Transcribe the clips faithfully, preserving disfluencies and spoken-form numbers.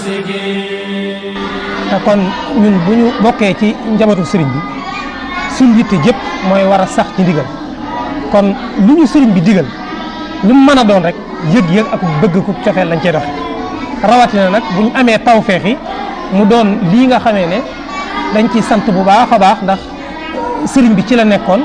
te kon ñun bu ñu bokkee ci njabootu sëriñ bi suñ yitte jëpp mooy war a sax ci ndigal kon lu ñu sëriñ bi digal lu mu mën a doon rek yëg-yëg ak bëgg ku cofeel lañ cey doxe rawatina nag bu ñu amee tawfeex yi mu doon lii nga xamee ne dañ ci sant bu baax a baax ndax sëriñ bi ci la nekkoon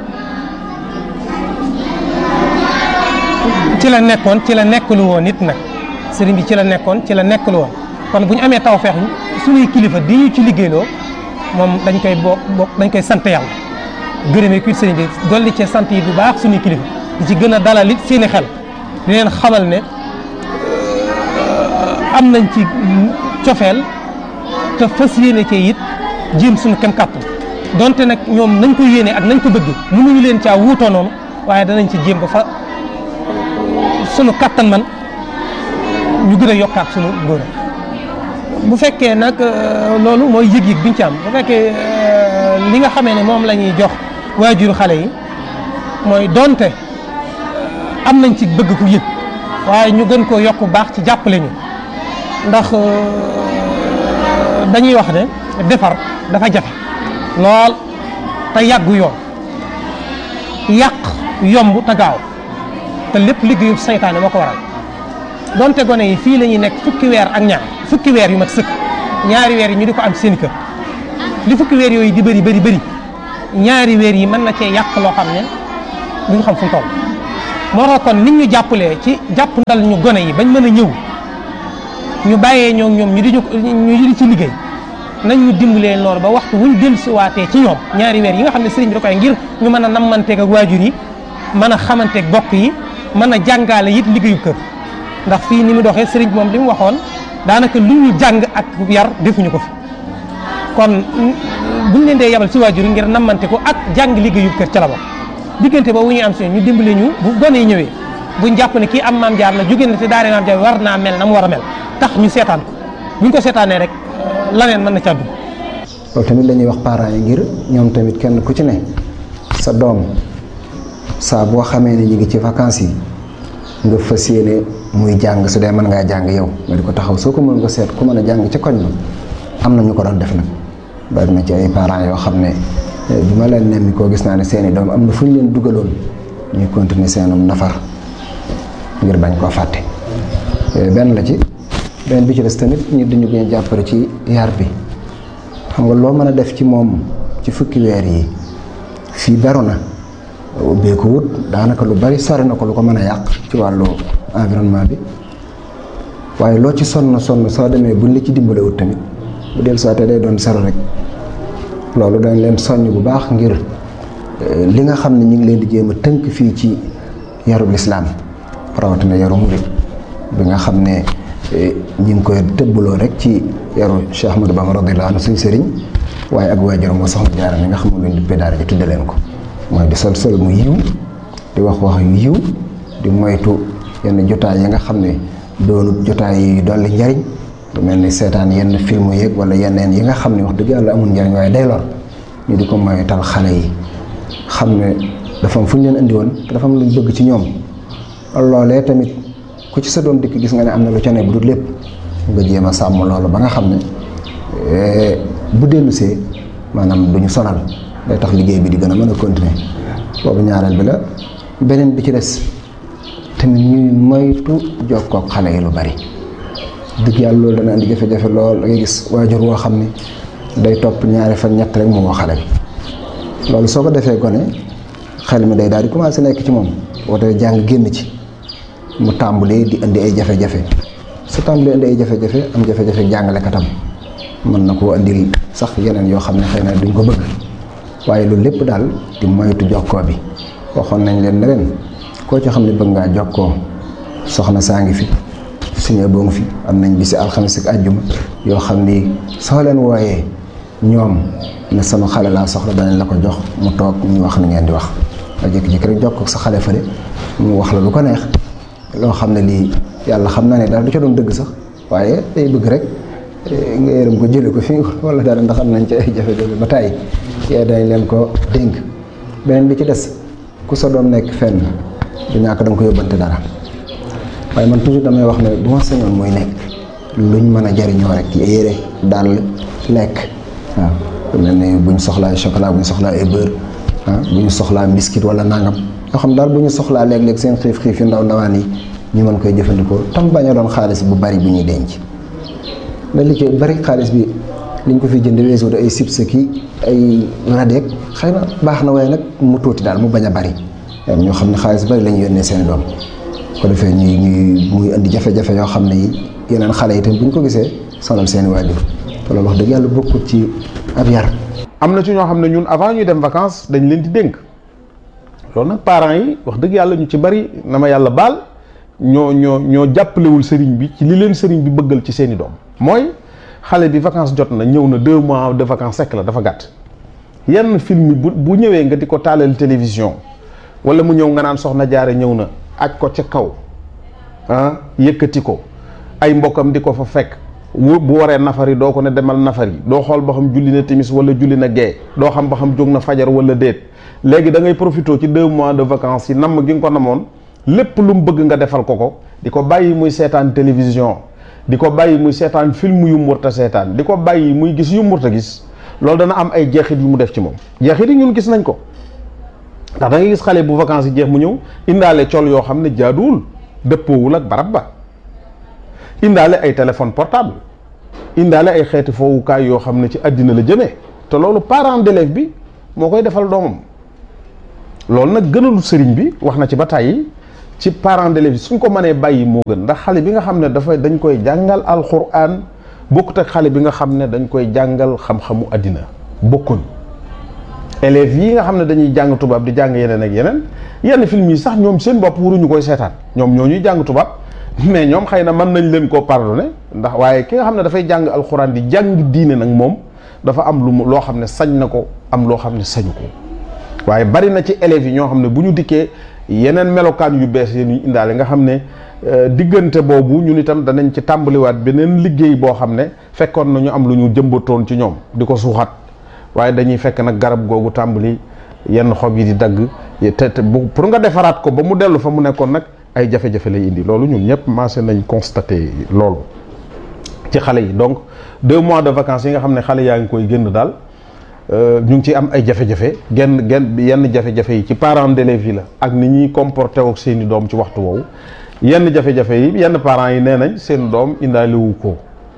ci la nekkoon ci la nekkalu woon nit nag sëriñ bi ci la nekkoon ci la nekkalu woon kon bu ñu amee tawfeex suñuy kilifa di ñu ci liggéeyloo moom dañ koy bokk bokk dañ koy sant yàlla gërëmee kuit sëriñ bi dolli ci sant yi bu baax suñuy kilifa di ci gën a dalal it seeni xel di leen xamal ne am nañ ci cofeel te fas yéene cee it jéem suñu kem kàttan donte nag ñoom nañ ko yéene ak nañ ko bëgg mënuñu leen caa wuutoo noonu waaye danañ ci jéem ba fa sunu kàttan man ñu gën a yokkaat sunu ngóor bu fekkee nag loolu mooy yëg-yëg biñ ci am bu fekkee li nga xamee ne moom la ñuy jox waajur xale yi mooy donte am nañ ci bëgg ku yëg waaye ñu gën koo yokk baax ci jàppale ñu ndax dañuy wax ne defar dafa jafe lool te yàggu yoon yàq yomb te gaaw te lépp liggéeyu saytaane moo ko waral donte gone yi fii la ñuy nekk fukki weer ak ñaar fukki weer yu mat sëkk ñaari weer yi ñu di ko am seen kër li fukki weer yooyu di bëri bëri bëri ñaari weer yi mën na cee yàq loo xam ne duñu xam fu mu toll moo tax kon nit ñu jàppalee ci jàpp ndal ñu gone yi bañ mën a ñëw ñu bàyyee ñoom ñoom ñu di ñu di ci liggéey nañ ñu dimbalee loolu ba waxtu wuñ dellusiwaatee ci ñoom ñaari weer yi nga xam ne sëriñ bi da koy ngir ñu mën a nammanteeg ak waajur yi mën a xamanteeg bokk yi mën a jàngaale it liggéeyu kër ndax fii ni mu doxee sëriñ bi moom li mu waxoon daanaka lu ñu jàng ak yar defuñu ko fi kon buñ leen dee yabal ci waajur yi ngir nammante ko ak jàng liggéeyu kër ca la bokk diggante ba wu ñuy am si ñu dimbale ñu bu gone yi ñëwee buñ jàpp ne kii am maam jaar la jóge na te daare maam jaar war naa mel na mu war a mel tax ñu seetaan ko buñ ko seetaanee rek laneen mën na ca dugg. loolu tamit la ñuy wax parents yi ngir ñoom tamit kenn ku ci ne sa doom saa boo xamee ne ñu ngi ci vacances yi nga fas yéene muy jàng su dee mën ngaa jàng yow nga di ko taxaw soo ko mën nga seet ku mën a jàng ci koñ ba am na ñu ko doon def nag bari na ci ay parents yoo xam ne bi ma leen nemmi koo gis naa ne seeni doom am na fu ñu leen dugaloon ñuy continuer seenum nafar ngir bañ koo fàtte benn la ci benn bi ci des tamit ñu dañu gën a jàppale ci yar bi xam nga loo mën a def ci moom ci fukki weer yi fii beru na ubbeeku wut daanaka lu bari sori na ko lu ko mën a yàq ci wàllu environnement bi waaye loo ci sonn sonn soo demee buñ la ci dimbale wut tamit bu del soité day doon sero rek loolu dañ leen soññ bu baax ngir li nga xam ne ñu ngi leen di jéem a tënk fii ci yarub lislaam rawatina yaru murid bi nga xam ne ñu ngi koy tëbbaloo rek ci yaru Cheikh Ahmadou Bamba radiyallahu anhu suñ sëriñ waaye ak waajuram moo soxna Jaara mi nga xam ne luñ duppee daara ji tudde leen ko mooy di sol sol mu yiw di wax wax yu yiw di moytu yenn jotaay yi nga xam ne doonut jotaay yi dolli njariñ lu mel ni seetaan yenn film yeeg wala yeneen yi nga xam ne wax dëgg yàlla amul njariñ waaye day lor ñu di ko moytal xale yi xam ne dafa am fu ñu leen indi woon te dafa am luñ bëgg ci ñoom loolee tamit ku ci sa doom dikk gis nga ne am na lu ca ne bu dul lépp nga jéem a sàmm loolu ba nga xam ne bu dellusee maanaam duñu sonal day tax liggéey bi di gën a mën a continuer boobu ñaareel bi la beneen bi ci des tamit ñuy moytu jokkook xale yi lu bari dëgg yàlla loolu dana indi jafe-jafe lool da ngay gis waajur woo xam ne day topp ñaari fan ñett rek mu woo xale bi loolu soo ko defee gone xel mi day daal di commencé nekk ci moom woote jàng génn ci mu tàmbalee di indi ay jafe-jafe su tàmbalee indi ay jafe-jafe am jafe-jafe jàngalekatam mën na koo indil sax yeneen yoo xam ne xëy na duñ ko bëgg waaye loolu lépp daal di moytu jokkoo bi waxoon nañ leen ne leen koo ci xam ne bëgg ngaa jokkoo soxna saa ngi fi suñu boo ngi fi am nañ bisi alxames ak àjjuma yoo xam ni soo leen wooyee ñoom ne sama xale laa soxla danañ la ko jox mu toog ñu wax ni ngeen di wax nga jékki-jékki rek jokkoo sa xale fële mu wax la lu ko neex loo xam ne lii yàlla xam naa ne daal du ca doon dëgg sax waaye day bëgg rek nga yërëm ko jële ko fii wala dara ndax am nañ ci ay jafe-jafe ba tàyyi yee dañ leen ko dénk beneen bi ci des ku sa doom nekk fenn du ñàkk da nga ko yóbbante dara waaye man toujours damay wax ne bu ma sañoon muy nekk luñ mën a jariñoo rek yére dàll lekk waaw mel ne bu ñu soxlaa chocolat bu ñu soxlaa ay beurre ah bu ñu soxlaa biscuit wala nangam yoo xam daal bu ñu soxlaa léeg-léeg seen xiif xiif yu ndaw ndawaan yi ñu mën koy jëfandikoo tam bañ a doon xaalis bu bari bu ñuy denc da li ci bari xaalis bi liñ ko fi jënd weesu ay chips ki ay radeek xëy na baax na waaye nag mu tuuti daal mu bañ a bari ñoo xam ne xaalis bari la ñu yónnee seen doom ko defee ñuy ñuy muy indi jafe-jafe yoo xam ne yi yeneen xale yi tam bu ñu ko gisee sonal seeni waajur te loolu wax dëgg yàlla bokkut ci ab yar. am na ci ñoo xam ne ñun avant ñuy dem vacances dañ leen di dénk loolu nag parents yi wax dëgg yàlla ñu ci bari na ma yàlla baal ñoo ñoo ñoo jàppalewul sëriñ bi ci li leen sëriñ bi bëggal ci seeni doom mooy xale bi vacances jot na ñëw na deux mois de vacances sekk la dafa gàtt yenn film bu bu ñëwee nga di ko taalal télévision wala mu ñëw nga naan soxna jaare ñëw na aj ko ca kaw ah yëkkati ko ay mbokkam di ko fa fekk bu waree nafari doo ko ne demal nafari doo xool ba xam julli na timis wala julli na gee doo xam ba xam jóg na fajar wala déet léegi da ngay profité ci deux mois de vacances yi namm gi nga ko namoon lépp lu mu bëgg nga defal ko ko di ko bàyyi muy seetaan télévision di ko bàyyi muy seetaan film yu mu warta seetaan di ko bàyyi muy gis yu mu warta gis loolu dana am ay jeexit yu mu def ci moom jeexit yi ñun gis nañ ko ndax da ngay gis xale bu vacances yi jeex mu ñëw indaale col yoo xam ne jaaduwul dëppoowul ak barab ba indaale ay téléphone portable indaale ay xeeti foowukaay yoo xam ne ci àddina la jëmee te loolu parent d'élève bi moo koy defal doomam loolu nag gënalu sëriñ bi wax na ci ba tàyyi ci parent d'élève bi suñ ko mënee bàyyi moo gën ndax xale bi nga xam ne dafay dañ koy jàngal alxuraan bokkut ak xale bi nga xam ne dañ koy jàngal xam-xamu àddina bokkuñ élèves yi nga xam ne dañuy jàng tubaab di jàng yeneen ak yeneen yenn film yi sax ñoom seen bopp waruñu koy seetaan ñoom ñoo ñuy jàng tubaab mais ñoom xëy na mën nañ leen koo pardonné ndax waaye ki nga xam ne dafay jàng alxuraan di jàng diine nag moom dafa am lu mu loo xam ne sañ na ko am loo xam ne sañu ko waaye bari na ci élèves yi ñoo xam ne bu ñu dikkee yeneen melokaan yu bees yi ñu indaale nga xam ne diggante boobu ñun itam danañ ci tàmbaliwaat beneen liggéey boo xam ne fekkoon na ñu am lu ñu jëmbatoon ci ñoom di ko suuxat waaye dañuy fekk nag garab googu tàmbali yenn xob yi di dagg te te pour nga defaraat ko ba mu dellu fa mu nekkoon nag ay jafe-jafe lay indi loolu ñun ñëpp maase nañ constaté loolu ci xale yi donc deux mois de vacances yi nga xam ne xale yaa ngi koy génn daal ñu ngi ciy am ay jafe-jafe genn genn yenn jafe-jafe yi ci parents d'élèves yi la ak ni ñuy comporté ak seeni doom ci waxtu woowu yenn jafe-jafe yi yenn parents yi nee nañ seen doom indaaliwu ko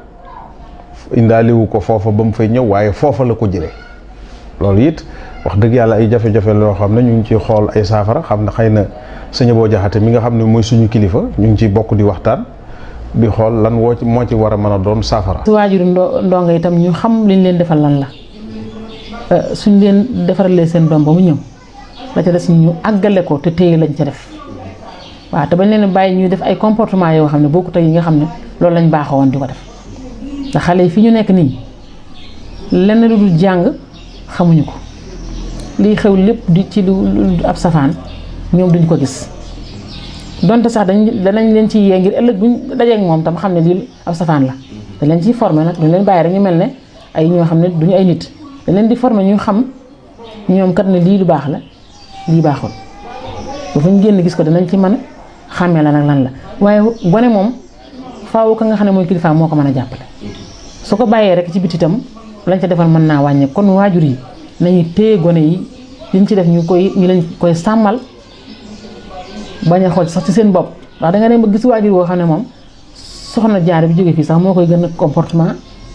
indaaliwu ko foofa ba mu fay ñëw waaye foofa la ko jëlee loolu it wax dëgg yàlla ay jafe-jafe loo xam ne ñu ngi ciy xool ay saafara xam ne xëy na sëñ boo jaxate mi nga xam ne mooy suñu kilifa ñu ngi ciy bokk di waxtaan di xool lan woo ci moo ci war a mën a doon saafara. su waajuru ndongo itam ñu xam liñ leen defal lan la suñ leen defaralee seen doom ba mu ñëw la ca des ñu àggale ko te téye lañ ca def waaw te bañ leen bàyyi ñuy def ay comportement yoo xam ne bokkut ak yi nga xam ne loolu lañ baaxoo woon di ko def ndax xale yi fi ñu nekk nii lenn lu dul jàng xamuñu ko liy xew lépp di ci lu ab safaan ñoom duñ ko gis donte sax dañ danañ leen ci yee ngir ëllëg buñ dajeek moom tam xam ne lii ab safaan la dañ leen ciy formé nag duñ leen bàyyi rek ñu mel ne ay ñoo xam ne duñu ay nit dañ leen di formé ñu xam ñoom kat ne lii lu baax la lii baaxul ba fu ñu génn gis ko danañ ci mën a xàmmee la nag lan la waaye gone moom faaw ka nga xam ne mooy kilifa moo ko mën a jàppale su ko bàyyee rek ci biti itam lañ ca defal mën naa wàññi kon waajur yi nañu téye gone yi liñ ci def ñu koy ñu leen koy sàmmal bañ a xool sax ci seen bopp ndax da nga ne ba gis waajur woo xam ne moom soxna jaare bi jóge fii sax moo koy gën a comportement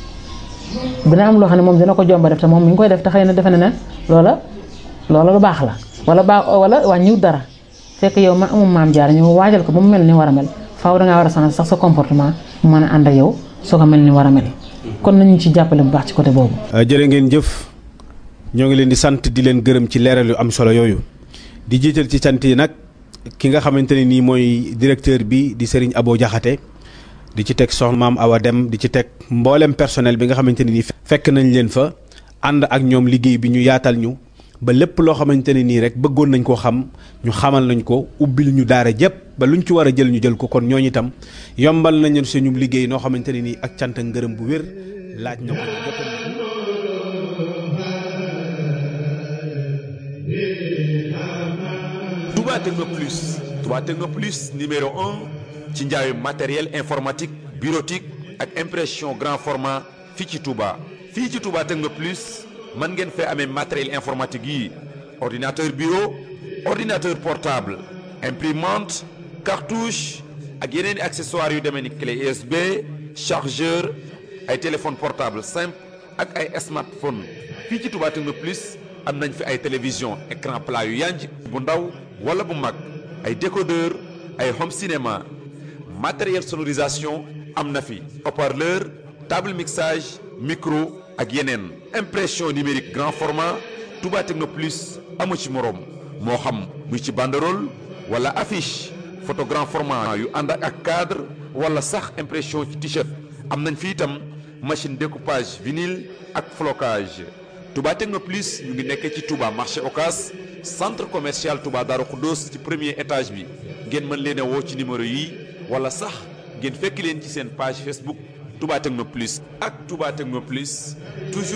dina am loo xam ne moom dina ko jomba def te moom mi ngi koy def te xëy na defe na ne loola loola lu baax la wala baax wala wàññiwut dara fekk yow ma amum maam jaare ñu waajal ko ba mu mel ni war a mel faaw dangaa war a changer sax sa comportement mu mën a ànd ak yow soo ko mel ni war a mel kon nañu ci jàppale bu baax ci côté boobu. jërë ngeen jëf ñoo ngi leen di sant di leen gërëm ci leeral yu am solo yooyu di jiital ci sant yi nag ki nga xamante ne nii mooy directeur bi di Serigne Abo Diakhaté di ci teg soxna maam Awa Dem di ci teg mboolem personnel bi nga xamante ne nii fekk nañ leen fa ànd ak ñoom liggéey bi ñu yaatal ñu ba lépp loo xamante ne nii rek bëggoon nañ koo xam ñu xamal nañ ko ubbil ñu daara jëpp ba luñ ci war a jël ñu jël ko kon ñooñu itam yombal nañu suñu liggéey noo xamante ne nii ak cant ak ngërëm bu wér laaj na ko jotal Touba Techno Plus Touba Techno Plus numéro un ci njaayu matériel informatique bureautique ak impression grand format fii ci Touba. fii ci Touba Techno Plus mën ngeen fee amee matériel informatique yi ordinateur bureau ordinateur portable imprimante cartouche ak yeneen i accessoires yu demee ni clé U S B chargeur ay téléphone portable simple ak ay smartphone fii ci Touba Techno Plus am nañ fi ay télévision écran plat yu yanj bu ndaw wala bu mag ay décodeur ay home cinéma matériel sonorisation am na fi haut-parleur table mixage micro ak yeneen impression numérique grand format Touba Techno Plus amu ci moroom moo xam muy ci banderole wala affiche photo grand format yu ànd ak cadre wala sax impression ci t-shirt am nañ fi itam machine découpage vinyle ak flocage Touba Techno Plus ñu ngi nekk ci Touba marché Ocass centre commercial Touba Darou Khoudoss ci premier étage bi ngeen mën leen a woo ci numéro yi wala sax ngeen fekk leen ci seen page Facebook Touba Techno Plus ak Touba Techno Plus toujours